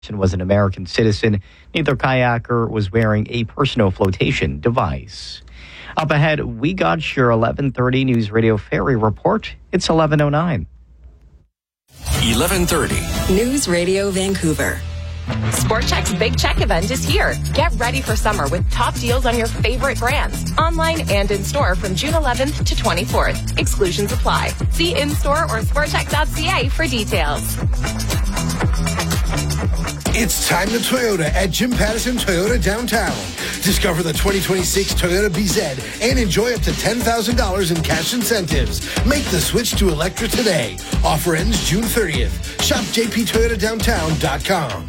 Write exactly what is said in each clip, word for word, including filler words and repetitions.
was an American citizen. Neither kayaker was wearing a personal flotation device. Up ahead, we got your eleven thirty News Radio Ferry Report. It's eleven oh nine. eleven thirty. News Radio Vancouver. Sport Chek's Big Check event is here. Get ready for summer with top deals on your favorite brands, online and in store from June eleventh to twenty-fourth. Exclusions apply. See in-store or sportcheck dot c a for details. It's time to Toyota at Jim Pattison Toyota Downtown. Discover the twenty twenty-six Toyota B Z and enjoy up to ten thousand dollars in cash incentives. Make the switch to Electra today. Offer ends June thirtieth. Shop j p toyota downtown dot com.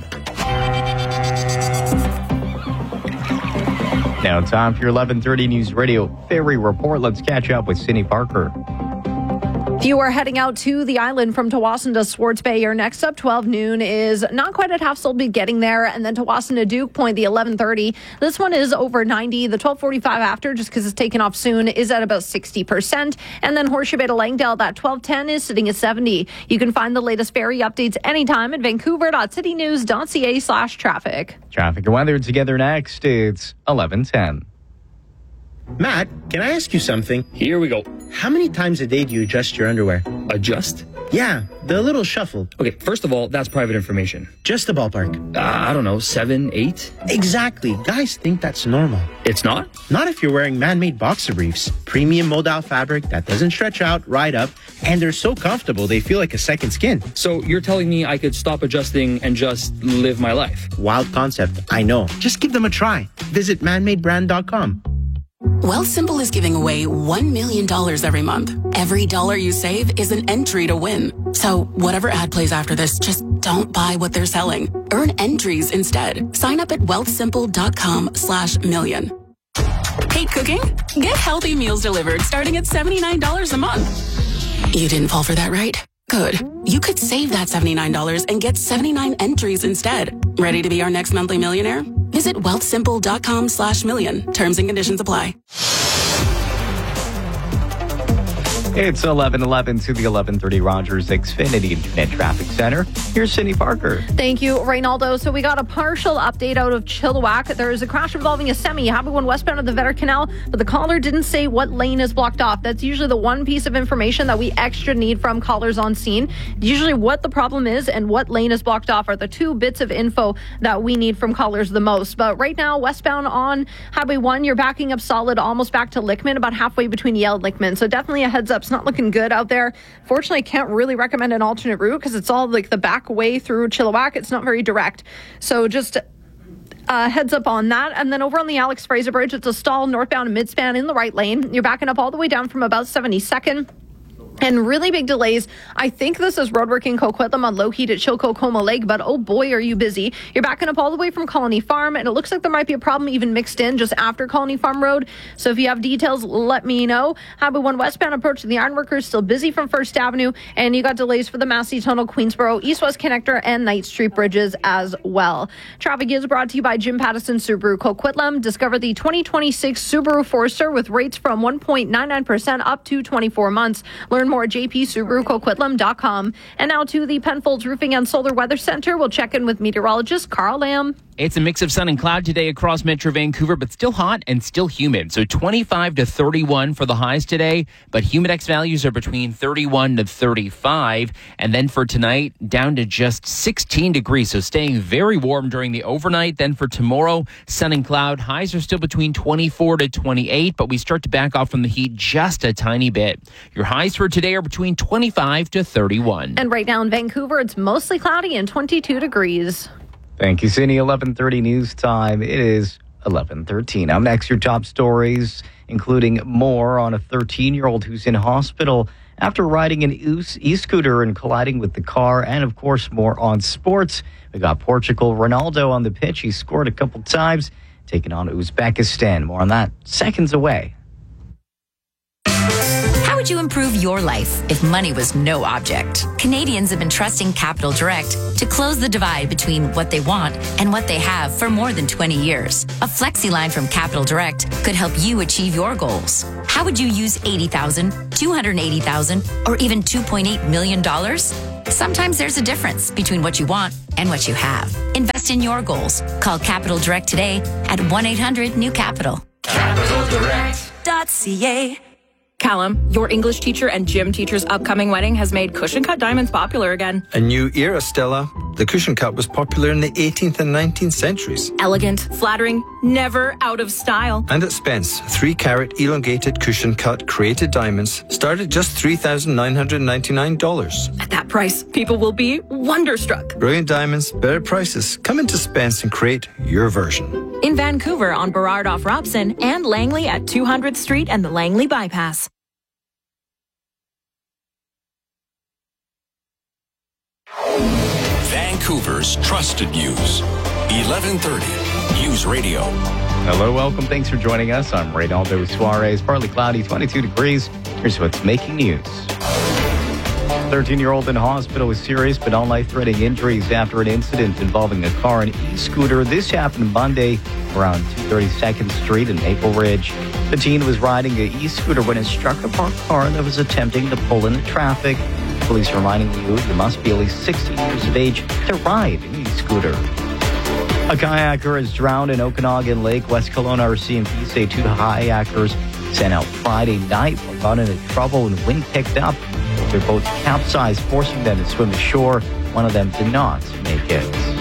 Now time for your eleven thirty News Radio Ferry Report. Let's catch up with Cindy Parker. If you are heading out to the island from Tsawwassen to Swartz Bay, your next up twelve noon is not quite at half, so be getting there. And then Tsawwassen to Duke Point, the eleven thirty. This one is over ninety. The twelve forty-five after, just because it's taking off soon, is at about sixty percent. And then Horseshoe Bay to Langdale, that twelve ten is sitting at seventy. You can find the latest ferry updates anytime at vancouver dot city news dot c a slash traffic. Traffic and weather together next. It's eleven ten. Matt, can I ask you something? Here we go. How many times a day do you adjust your underwear? Adjust? Yeah, the little shuffle. Okay, first of all, that's private information. Just a ballpark. Uh, I don't know, seven, eight? Exactly. Guys think that's normal. It's not? Not if you're wearing man-made boxer briefs. Premium modal fabric that doesn't stretch out, ride up, and they're so comfortable they feel like a second skin. So you're telling me I could stop adjusting and just live my life? Wild concept, I know. Just give them a try. Visit man made brand dot com. Wealthsimple is giving away one million dollars every month. Every dollar you save is an entry to win. So whatever ad plays after this, just don't buy what they're selling. Earn entries instead. Sign up at wealthsimple dot com slash million. Hate cooking? Get healthy meals delivered starting at seventy-nine dollars a month. You didn't fall for that, right? Good. You could save that seventy-nine dollars and get seventy-nine entries instead. Ready to be our next monthly millionaire? Visit wealthsimple dot com slash million. Terms and conditions apply. It's eleven eleven to the eleven thirty Rogers Xfinity Internet Traffic Center. Here's Cindy Parker. Thank you, Reynaldo. So we got a partial update out of Chilliwack. There is a crash involving a semi. Happy one westbound of the Vetter Canal, but the caller didn't say what lane is blocked off. That's usually the one piece of information that we extra need from callers on scene. Usually what the problem is and what lane is blocked off are the two bits of info that we need from callers the most. But right now, westbound on Highway one, you're backing up solid almost back to Lickman, about halfway between Yale and Lickman. So definitely a heads up. It's not looking good out there. Fortunately, I can't really recommend an alternate route because it's all like the back way through Chilliwack. It's not very direct. So just uh, heads up on that. And then over on the Alex Fraser Bridge, it's a stall northbound midspan in the right lane. You're backing up all the way down from about seventy-second. And really big delays. I think this is road work in Coquitlam on low heat at Chilco-Coma Lake, but oh boy, are you busy. You're backing up all the way from Colony Farm, and it looks like there might be a problem even mixed in just after Colony Farm Road. So if you have details, let me know. Highway one westbound approach to the Ironworkers, still busy from First Avenue, and you got delays for the Massey Tunnel, Queensboro, East-West Connector, and Knight Street bridges as well. Traffic is brought to you by Jim Pattison Subaru Coquitlam. Discover the twenty twenty-six Subaru Forester with rates from one point nine nine percent up to twenty-four months. Learn more at j p subaru coquitlam dot com. And now to the Penfolds Roofing and Solar Weather Center. We'll check in with meteorologist Carl Lamb. It's a mix of sun and cloud today across Metro Vancouver, but still hot and still humid. So twenty-five to thirty-one for the highs today, but humidex values are between thirty-one to thirty-five. And then for tonight, down to just sixteen degrees. So staying very warm during the overnight. Then for tomorrow, sun and cloud. Highs are still between twenty-four to twenty-eight, but we start to back off from the heat just a tiny bit. Your highs for today are between twenty-five to thirty-one. And right now in Vancouver, it's mostly cloudy and twenty-two degrees. Thank you, Cindy. eleven thirty news time. It is eleven thirteen. Up next, your top stories, including more on a thirteen-year-old who's in hospital after riding an e-scooter and colliding with the car, and, of course, more on sports. We got Portugal. Ronaldo on the pitch. He scored a couple times, taking on Uzbekistan. More on that seconds away. How would you improve your life if money was no object? Canadians have been trusting Capital Direct to close the divide between what they want and what they have for more than twenty years. A flexi line from Capital Direct could help you achieve your goals. How would you use eighty thousand dollars, two hundred eighty thousand dollars, or even two point eight million dollars? Sometimes there's a difference between what you want and what you have. Invest in your goals. Call Capital Direct today at one eight hundred new capital. capital direct dot c a. Callum, your English teacher and gym teacher's upcoming wedding has made cushion cut diamonds popular again. A new era, Stella. The cushion cut was popular in the eighteenth and nineteenth centuries. Elegant, flattering, never out of style. And at Spence, three carat elongated cushion cut created diamonds start at just three thousand nine hundred ninety-nine dollars. At that price, people will be wonderstruck. Brilliant diamonds, better prices. Come into Spence and create your version. In Vancouver on Burrard off Robson and Langley at two hundredth Street and the Langley Bypass. Vancouver's trusted news. eleven thirty News Radio. Hello, welcome. Thanks for joining us. I'm Reynaldo Suarez. Partly cloudy, twenty-two degrees. Here's what's making news. thirteen-year-old in hospital with serious but not life-threatening injuries after an incident involving a car and e-scooter. This happened Monday around two thirty-second Street in Maple Ridge. The teen was riding an e-scooter when it struck a parked car that was attempting to pull into traffic. Police are reminding you you must be at least sixteen years of age to ride an e-scooter. A kayaker is drowned in Okanagan Lake. West Kelowna R C M P say two kayakers sent out Friday night got into trouble when wind picked up. Their boats capsized, forcing them to swim ashore. One of them did not make it.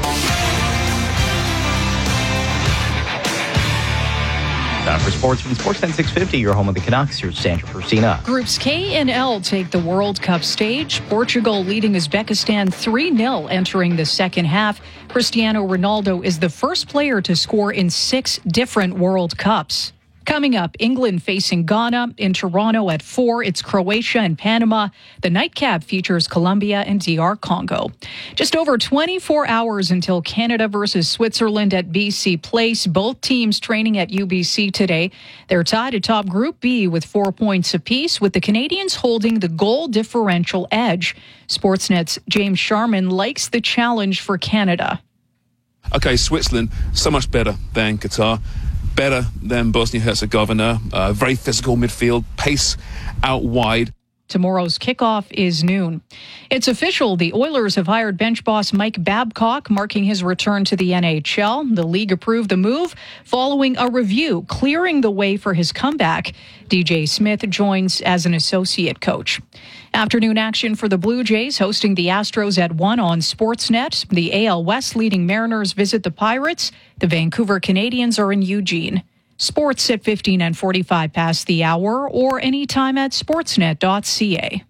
Time for sports from Sportsnet six fifty, your home of the Canucks. Here's Sandra Persina. Groups K and L take the World Cup stage. Portugal leading Uzbekistan three nil entering the second half. Cristiano Ronaldo is the first player to score in six different World Cups. Coming up, England facing Ghana. In Toronto at four, it's Croatia and Panama. The nightcap features Colombia and D R Congo. Just over twenty-four hours until Canada versus Switzerland at B C Place. Both teams training at U B C today. They're tied atop Group B with four points apiece, with the Canadians holding the goal differential edge. Sportsnet's James Sharman likes the challenge for Canada. Okay, Switzerland, so much better than Qatar. Better than Bosnia-Herzegovina, uh, very physical midfield, pace out wide. Tomorrow's kickoff is noon. It's official. The Oilers have hired bench boss Mike Babcock, marking his return to the N H L. The league approved the move following a review, clearing the way for his comeback. D J Smith joins as an associate coach. Afternoon action for the Blue Jays, hosting the Astros at one on Sportsnet. The A L West leading Mariners visit the Pirates. The Vancouver Canadians are in Eugene. Sports at fifteen and forty-five past the hour or anytime at sportsnet dot c a.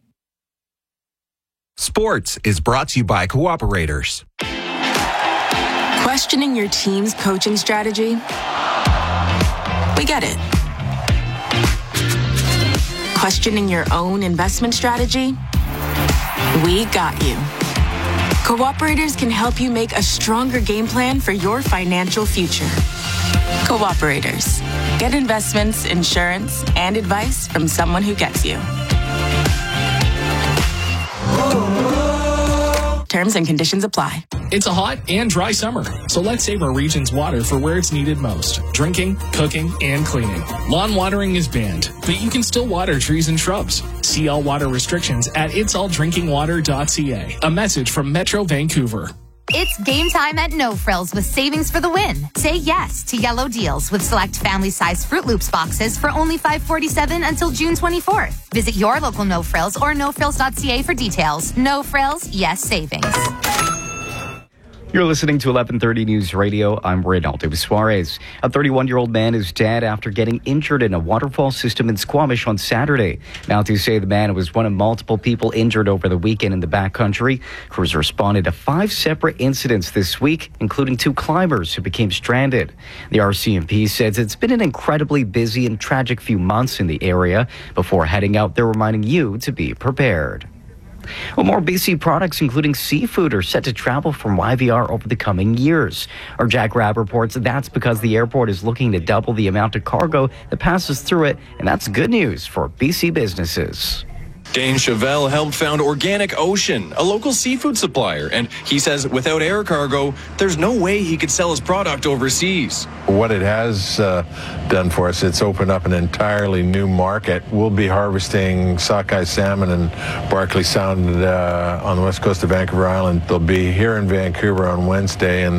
Sports is brought to you by Cooperators. Questioning your team's coaching strategy? We get it. Questioning your own investment strategy? We got you. Cooperators can help you make a stronger game plan for your financial future. Cooperators. Get investments, insurance, and advice from someone who gets you. Terms and conditions apply. It's a hot and dry summer, so let's save our region's water for where it's needed most. Drinking, cooking, and cleaning. Lawn watering is banned, but you can still water trees and shrubs. See all water restrictions at its all drinking water dot c a. A message from Metro Vancouver. It's game time at No Frills with savings for the win. Say yes to yellow deals with select family-sized Fruit Loops boxes for only five forty-seven until June twenty-fourth. Visit your local No Frills or no frills dot c a for details. No Frills, yes savings. You're listening to eleven thirty News Radio. I'm Reynaldo Suarez. A thirty-one-year-old man is dead after getting injured in a waterfall system in Squamish on Saturday. Mounties say the man was one of multiple people injured over the weekend in the backcountry. Crews responded to five separate incidents this week, including two climbers who became stranded. The R C M P says it's been an incredibly busy and tragic few months in the area. Before heading out, they're reminding you to be prepared. Well, more B C products, including seafood, are set to travel from Y V R over the coming years. Our Jack Rabb reports that's because the airport is looking to double the amount of cargo that passes through it, and that's good news for B C businesses. Dane Chevelle helped found Organic Ocean, a local seafood supplier, and he says without air cargo, there's no way he could sell his product overseas. What it has uh, done for us, it's opened up an entirely new market. We'll be harvesting sockeye salmon and Barkley Sound uh, on the west coast of Vancouver Island. They'll be here in Vancouver on Wednesday, and